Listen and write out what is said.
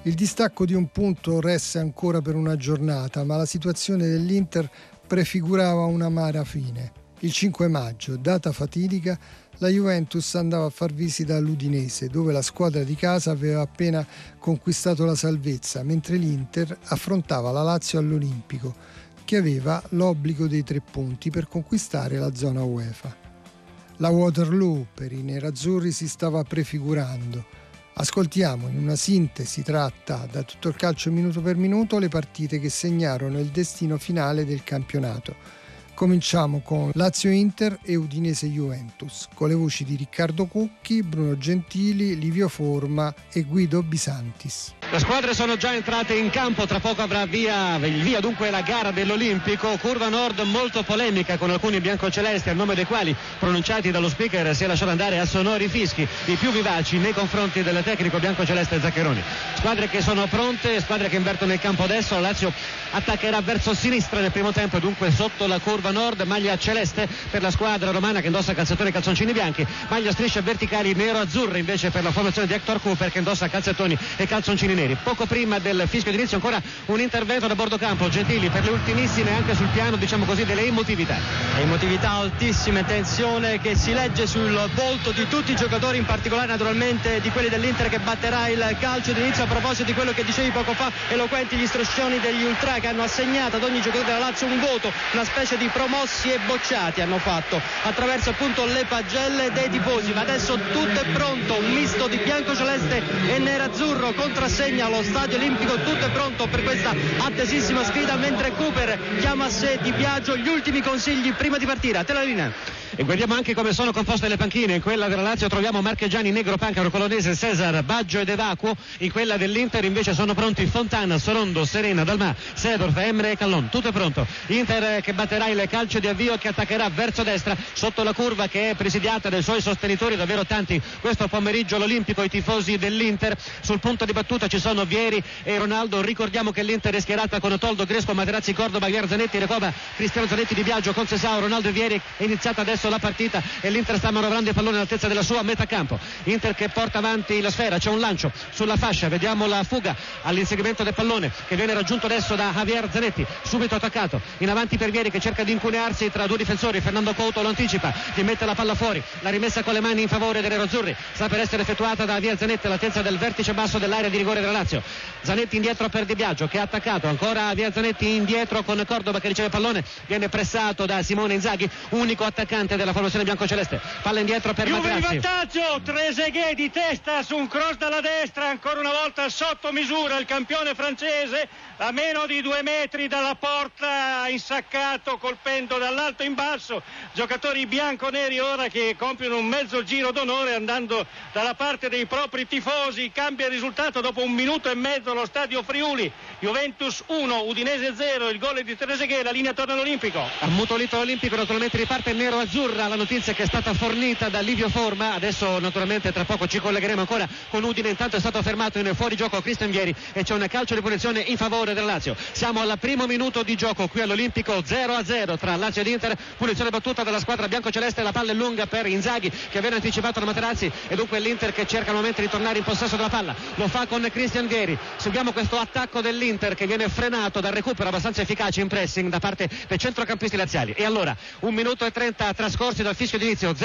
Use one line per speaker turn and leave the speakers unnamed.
Il distacco di un punto resse ancora per una giornata, ma la situazione dell'Inter prefigurava un'amara fine. Il 5 maggio, data fatidica, la Juventus andava a far visita all'Udinese, dove la squadra di casa aveva appena conquistato la salvezza, mentre l'Inter affrontava la Lazio all'Olimpico, che aveva l'obbligo dei 3 punti per conquistare la zona UEFA. La Waterloo per i nerazzurri si stava prefigurando. Ascoltiamo in una sintesi tratta da Tutto il calcio minuto per minuto le partite che segnarono il destino finale del campionato. Cominciamo con Lazio-Inter e Udinese-Juventus, con le voci di Riccardo Cucchi, Bruno Gentili, Livio Forma e Guido Bisantis.
Le squadre sono già entrate in campo, tra poco avrà il via dunque la gara dell'Olimpico, curva nord molto polemica con alcuni biancocelesti, al nome dei quali pronunciati dallo speaker si è lasciato andare a sonori fischi, i più vivaci nei confronti del tecnico biancoceleste Zaccheroni. Squadre che sono pronte, squadre che invertono il campo adesso. La Lazio attaccherà verso sinistra nel primo tempo, dunque sotto la curva nord, maglia celeste per la squadra romana che indossa calzettoni e calzoncini bianchi, maglia strisce verticali nero-azzurre invece per la formazione di Hector Cooper che indossa calzettoni e calzoncini neri. Poco prima del fischio d'inizio ancora un intervento da bordo campo, Gentili per le ultimissime anche sul piano diciamo così delle emotività altissime, tensione che si legge sul volto di tutti i giocatori, in particolare naturalmente di quelli dell'Inter che batterà il calcio d'inizio. A proposito di quello che dicevi poco fa, eloquenti gli stroscioni degli ultra che hanno assegnato ad ogni giocatore della Lazio un voto, una specie di promossi e bocciati hanno fatto attraverso appunto le pagelle dei tifosi. Ma adesso tutto è pronto, un misto di biancoceleste e nerazzurro contrassegna lo stadio olimpico, tutto è pronto per questa attesissima sfida, mentre Cooper chiama a sé Di Biagio gli ultimi consigli prima di partire. A te la linea. E guardiamo anche come sono composte le panchine. In quella della Lazio troviamo Marchegiani, Negro, Pancaro, Colonese, Cesar, Baggio ed Evacuo. In quella dell'Inter invece sono pronti Fontana, Sorondo, Serena, Dalmà, Sedorf, Emre e Callon. Tutto è pronto. Inter che batterà il calcio di avvio, che attaccherà verso destra sotto la curva che è presidiata dai suoi sostenitori, davvero tanti questo pomeriggio all'Olimpico, i tifosi dell'Inter. Sul punto di battuta ci sono Vieri e Ronaldo. Ricordiamo che l'Inter è schierata con Toldo, Crespo, Materazzi, Cordoba, Guerra, Zanetti, Recoba, Cristiano Zanetti, Di Biagio con Sesao, Ronaldo e Vieri. È iniziata adesso la partita e l'Inter sta manovrando il pallone all'altezza della sua metà campo. Inter che porta avanti la sfera, c'è un lancio sulla fascia, vediamo la fuga all'inseguimento del pallone che viene raggiunto adesso da Javier Zanetti, subito attaccato in avanti per Vieri che cerca di incunearsi tra due difensori. Fernando Couto lo anticipa, gli mette la palla fuori, la rimessa con le mani in favore dei nerazzurri sta per essere effettuata da Javier Zanetti all'altezza del vertice basso dell'area di rigore della Lazio. Zanetti indietro per Di Biagio che ha attaccato, ancora Javier Zanetti indietro con Cordoba che riceve il pallone, viene pressato da Simone Inzaghi, unico attaccante della formazione biancoceleste. Palla indietro per
Juve
Materazzi.
in vantaggio, Trezeguet di testa su un cross dalla destra, ancora una volta sotto misura il campione francese, a meno di 2 metri dalla porta, insaccato colpendo dall'alto in basso. Giocatori bianconeri ora che compiono un mezzo giro d'onore andando dalla parte dei propri tifosi. Cambia il risultato dopo 1 minuto e mezzo allo stadio Friuli. Juventus 1, Udinese 0, il gol è di Trezeguet, la linea torna all'Olimpico.
Ammutolito l'Olimpico, naturalmente riparte nero-azzurra, la notizia che è stata fornita da Livio Forma. Adesso naturalmente tra poco ci collegheremo ancora con Udine. Intanto è stato fermato in fuorigioco Cristian Vieri e c'è un calcio di punizione in favore della Lazio. Siamo al primo minuto di gioco qui all'Olimpico, 0-0 tra Lazio ed Inter. Punizione battuta dalla squadra biancoceleste, la palla è lunga per Inzaghi che viene anticipato da Materazzi e dunque l'Inter che cerca al momento di tornare in possesso della palla. Lo fa con Cristian Vieri. Seguiamo questo attacco dell'Inter che viene frenato dal recupero abbastanza efficace in pressing da parte dei centrocampisti laziali. E allora 1 minuto e 30 trascorsi dal fischio d'inizio,